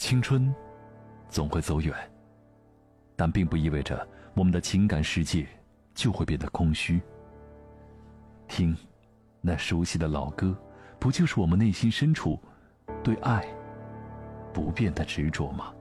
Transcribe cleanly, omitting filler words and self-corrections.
青春总会走远，但并不意味着我们的情感世界就会变得空虚。听那熟悉的老歌，不就是我们内心深处对爱不变的执着吗？